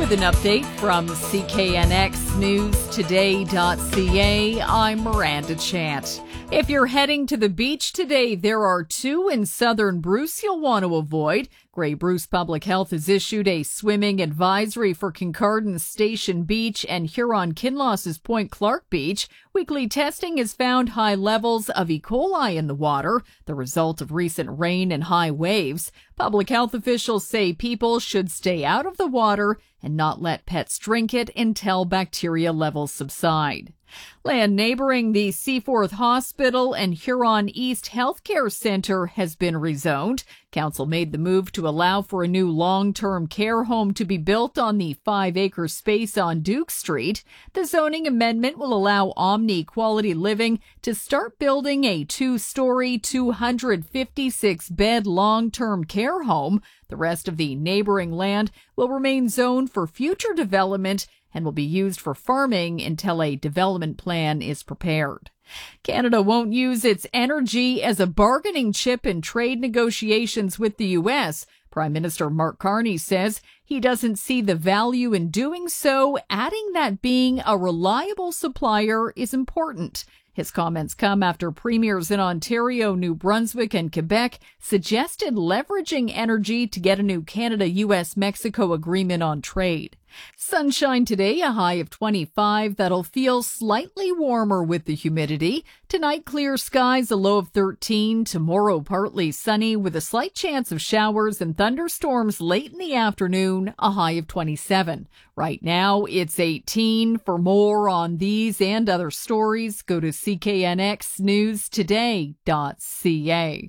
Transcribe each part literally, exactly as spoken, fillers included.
with an update from C K N X News Today dot C A. I'm Miranda Chant. If you're heading to the beach today, there are two in southern Bruce you'll want to avoid. Grey Bruce Public Health has issued a swimming advisory for Kincardine Station Beach and Huron-Kinloss's Point Clark Beach. Weekly testing has found high levels of E. coli in the water, the result of recent rain and high waves. Public health officials say people should stay out of the water and not let pets drink it until bacteria levels subside. Land neighboring the Seaforth Hospital and Huron East Healthcare Center has been rezoned. Council made the move to allow for a new long-term care home to be built on the five-acre space on Duke Street. The zoning amendment will allow Omni Quality Living to start building a two-story, two hundred fifty-six bed long-term care home. The rest of the neighboring land will remain zoned for future development and will be used for farming until a development plan is prepared. Canada won't use its energy as a bargaining chip in trade negotiations with the U S. Prime Minister Mark Carney says he doesn't see the value in doing so, adding that being a reliable supplier is important. His comments come after premiers in Ontario, New Brunswick, and Quebec suggested leveraging energy to get a new Canada-U S Mexico agreement on trade. Sunshine today, a high of twenty-five. That'll feel slightly warmer with the humidity. Tonight, clear skies, a low of thirteen. Tomorrow, partly sunny with a slight chance of showers and thunderstorms late in the afternoon, a high of twenty-seven. Right now, it's eighteen. For more on these and other stories, go to C K N X News Today dot C A.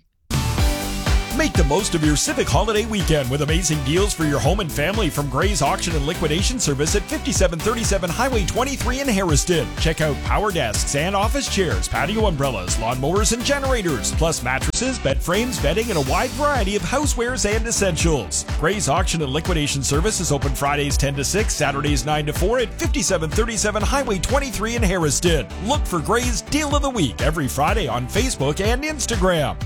Make the most of your Civic holiday weekend with amazing deals for your home and family from Gray's Auction and Liquidation Service at fifty-seven thirty-seven Highway twenty-three in Harriston. Check out power desks and office chairs, patio umbrellas, lawnmowers and generators, plus mattresses, bed frames, bedding, and a wide variety of housewares and essentials. Gray's Auction and Liquidation Service is open Fridays ten to six, Saturdays nine to four at fifty-seven thirty-seven Highway twenty-three in Harriston. Look for Gray's Deal of the Week every Friday on Facebook and Instagram.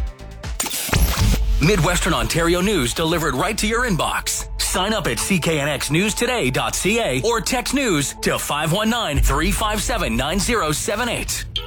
Midwestern Ontario news delivered right to your inbox. Sign up at C K N X News Today dot C A or text news to five one nine, three five seven, nine zero seven eight.